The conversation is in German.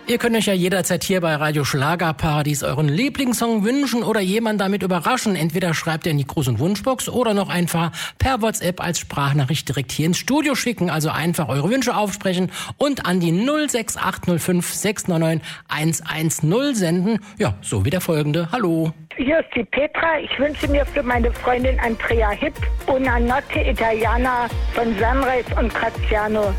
Ihr könnt euch ja jederzeit hier bei Radio Schlagerparadies euren Lieblingssong wünschen oder jemanden damit überraschen. Entweder schreibt ihr in die Gruß- und Wunschbox oder noch einfach per WhatsApp als Sprachnachricht direkt hier ins Studio schicken. Also einfach eure Wünsche aufsprechen und an die 06805 699 110 senden. Ja, so wie der folgende. Hallo. Hier ist die Petra. Ich wünsche mir für meine Freundin Andrea Hipp Una Notte Italiana von Sunrise und Graziano.